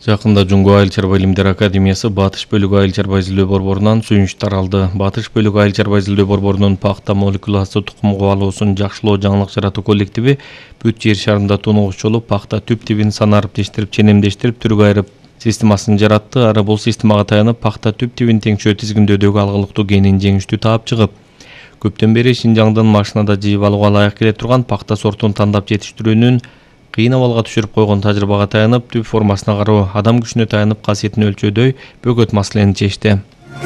Жакында Жуңго айыл чарба илимдер академиясы Батыш бөлүгү айыл чарба изилдөө борборунан сүйүнүч таралды. Батыш бөлүгү айыл чарба изилдөө борборунун пахта молекуласы тукум кубалоосун жакшылоо жаңылык жаратуу коллективи бүт жер шарында тунугуч болуп, пахта түп тибин санариптештирип, ченемдештирип, түргө айырып системасын жаратты. Ары бул системага таянып, пахта түп тибин теңчөө тизгиндөөдөгү алгылыктуу генин жеңиштүү таап чыгып, көптөн бери Шинжаңдын машинада жыйып алууга ылайык келе турган пахта сортун тандап жетиштирүүнүн кыйын абалга түшүрүп койгон тажрыйбага таянып, түп формасына кароо, адам күчүнө таянып касиетин өлчөөдөй бөгөт маселени чечти.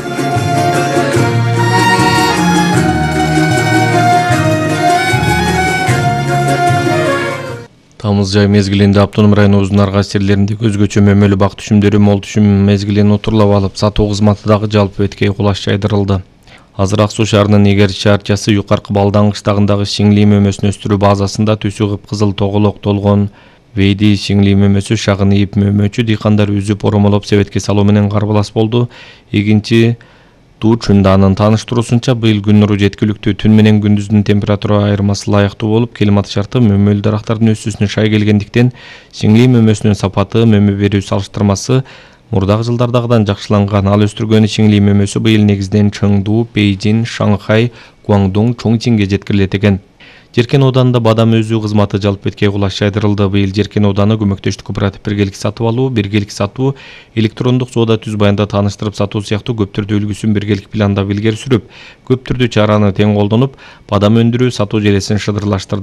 Тамыз жай мезгилинде автоном районубуздун ар кайсы жерлеринде өзгөчө мөмөлүү бак түшүмдөрү мол түшүм мезгилин утурлап алып, сатуу кызматы дагы жалпы беткей кулаш жайдырылды. Азыр Ак Суу шаарынын Игер шаарчасы Юкаркы Балдан кыштагындагы шиңли мөмөсүн өстүрүү базасында түсү кыпкызыл тоголок толгон вейди шиңли мөмөсү шагын ийип мөмөчү дыйкандар үзүп оромолоп себетке салуу менен карбалас болду. Эгинчи Чунданын тааныштыруусунча, быйыл күн нуру жеткиликтүү, түн менен күндүздүн температура айырмасы ылайыктуу болуп, климат шарты мөмөлүү дарактардын өсүүсүнө шай келгендиктен шиңли мөмөсүнүн сапаты, мөмө берүү салыштырмасы мурдагы жылдардагыдан жакшыланган. Ал өстүргөн шиңли мөмөсү быйыл негизинен Чыңду, Бейжин, Шанхай, Гуандун, Чоңчинге жеткирилет экен. Жеркен ауданында бадам өзүү кызматы жалпы беткей кулаш жайдырылды. Быйыл Жеркен ауданы көмөктөштүк кооператив биргелик сатып алуу, биргелик сатуу, электрондук соода түз баянда тааныштырып сатуу сыяктуу көп түрдүү үлгүсүн биргелик пландап илгери сүрүп, көп түрдүү чараны тең колдонуп, бадам өндүрүү, сатуу желесин шыдырлаштырды.